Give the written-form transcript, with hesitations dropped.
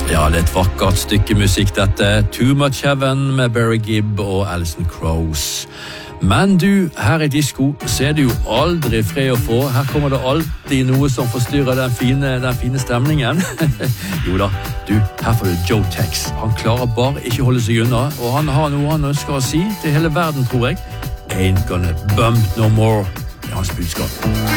Ja, det er et vakkert stykke musikk dette. Too Much Heaven med Barry Gibb og Alison Krauss. Men du, her i disco så er det jo aldri fred å få. Her kommer det alltid noe som forstyrrer den fine stemningen. Jo da, du, her får du Joe Tex. Han klarer bare ikke holde seg unna, og han har noe han ønsker å si til hele verden, tror jeg. Ain't gonna bump no more. Det er hans budskap.